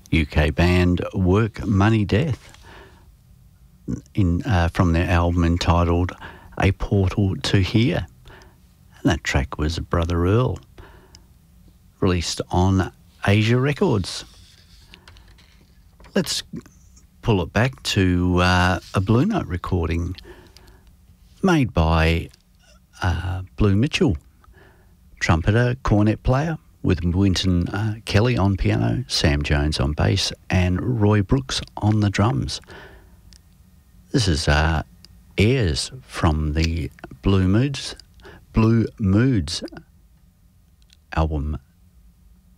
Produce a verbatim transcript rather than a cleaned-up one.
U K band Work, Money, Death, in uh, from their album entitled A Portal to Here. And that track was Brother Earl, released on Asia Records. Let's pull it back to uh, a Blue Note recording made by uh, Blue Mitchell, trumpeter, cornet player, with Winton uh, Kelly on piano, Sam Jones on bass, and Roy Brooks on the drums. This is uh, Airs from the Blue Moods, Blue Moods album